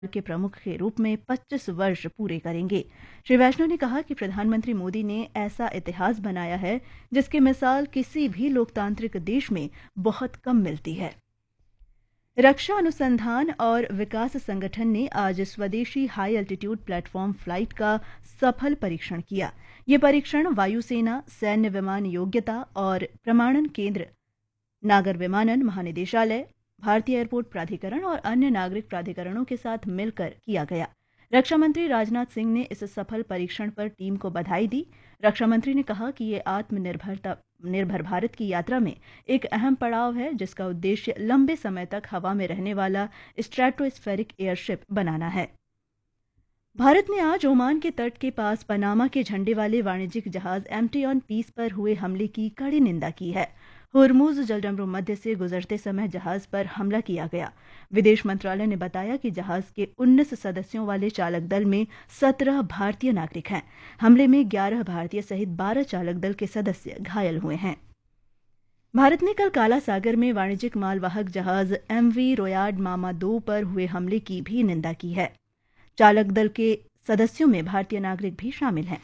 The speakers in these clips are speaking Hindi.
के प्रमुख के रूप में 25 वर्ष पूरे करेंगे। श्री वैष्णव ने कहा कि प्रधानमंत्री मोदी ने ऐसा इतिहास बनाया है जिसकी मिसाल किसी भी लोकतांत्रिक देश में बहुत कम मिलती है। रक्षा अनुसंधान और विकास संगठन ने आज स्वदेशी हाई एल्टीट्यूड प्लेटफॉर्म फ्लाइट का सफल परीक्षण किया। ये परीक्षण वायुसेना, सैन्य विमान योग्यता और प्रमाणन केंद्र, नागर विमानन महानिदेशालय, भारतीय एयरपोर्ट प्राधिकरण और अन्य नागरिक प्राधिकरणों के साथ मिलकर किया गया। रक्षा मंत्री राजनाथ सिंह ने इस सफल परीक्षण पर टीम को बधाई दी। रक्षा मंत्री ने कहा कि ये आत्मनिर्भर भारत की यात्रा में एक अहम पड़ाव है, जिसका उद्देश्य लंबे समय तक हवा में रहने वाला स्ट्रेटोस्फेरिक एयरशिप बनाना है। भारत ने आज ओमान के तट के पास पनामा के झंडे वाले वाणिज्यिक जहाज एम्प्टी ऑन पीस पर हुए हमले की कड़ी निंदा की है। हुर्मुज जलडमरू मध्य से गुजरते समय जहाज पर हमला किया गया। विदेश मंत्रालय ने बताया कि जहाज के 19 सदस्यों वाले चालक दल में 17 भारतीय नागरिक हैं। हमले में 11 भारतीय सहित 12 चालक दल के सदस्य घायल हुए हैं। भारत ने कल काला सागर में वाणिज्यिक मालवाहक जहाज MV रोयार्ड मामा 2 पर हुए हमले की भी निंदा की है। चालक दल के सदस्यों में भारतीय नागरिक भी शामिल हैं।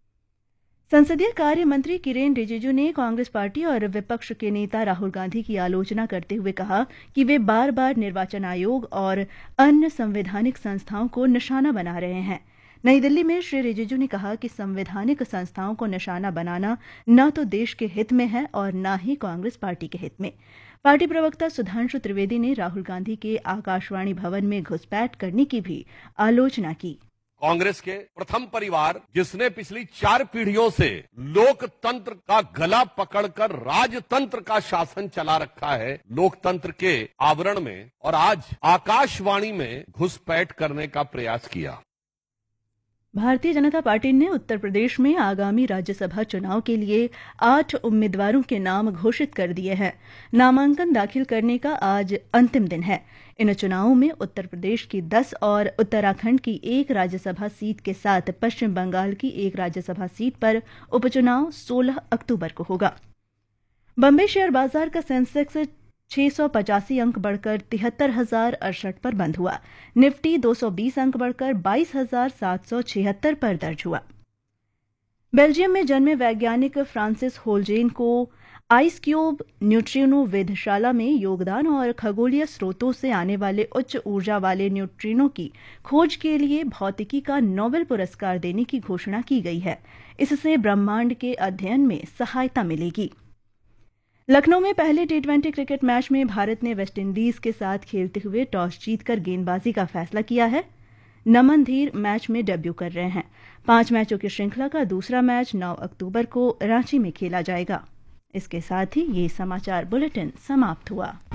संसदीय कार्य मंत्री किरेन रिजिजू ने कांग्रेस पार्टी और विपक्ष के नेता राहुल गांधी की आलोचना करते हुए कहा कि वे बार बार निर्वाचन आयोग और अन्य संवैधानिक संस्थाओं को निशाना बना रहे हैं। नई दिल्ली में श्री रिजिजू ने कहा कि संवैधानिक संस्थाओं को निशाना बनाना न तो देश के हित में है और न ही कांग्रेस पार्टी के हित में। पार्टी प्रवक्ता सुधांशु त्रिवेदी ने राहुल गांधी के आकाशवाणी भवन में घुसपैठ करने की भी आलोचना की। कांग्रेस के प्रथम परिवार, जिसने पिछली 4 पीढ़ियों से लोकतंत्र का गला पकड़कर राजतंत्र का शासन चला रखा है, लोकतंत्र के आवरण में, और आज आकाशवाणी में घुसपैठ करने का प्रयास किया। भारतीय जनता पार्टी ने उत्तर प्रदेश में आगामी राज्यसभा चुनाव के लिए 8 उम्मीदवारों के नाम घोषित कर दिए हैं। नामांकन दाखिल करने का आज अंतिम दिन है। इन चुनावों में उत्तर प्रदेश की 10 और उत्तराखंड की 1 राज्यसभा सीट के साथ पश्चिम बंगाल की 1 राज्यसभा सीट पर उपचुनाव 16 अक्टूबर को होगा। बंबई शेयर बाजार का सेंसेक्स 685 अंक बढ़कर 73,068 पर बंद हुआ। निफ्टी 220 अंक बढ़कर 22,776 पर दर्ज हुआ। बेल्जियम में जन्मे वैज्ञानिक फ्रांसिस होलजेन को आइस क्यूब न्यूट्रिनो वेधशाला में योगदान और खगोलीय स्रोतों से आने वाले उच्च ऊर्जा वाले न्यूट्रिनो की खोज के लिए भौतिकी का नोबेल पुरस्कार देने की घोषणा की गई है। इससे ब्रह्मांड के अध्ययन में सहायता मिलेगी। लखनऊ में पहले T20 क्रिकेट मैच में भारत ने वेस्टइंडीज के साथ खेलते हुए टॉस जीतकर गेंदबाजी का फैसला किया है। नमन धीर मैच में डेब्यू कर रहे हैं। 5 मैचों की श्रृंखला का दूसरा मैच 9 अक्टूबर को रांची में खेला जाएगा। इसके साथ ही ये समाचार बुलेटिन समाप्त हुआ।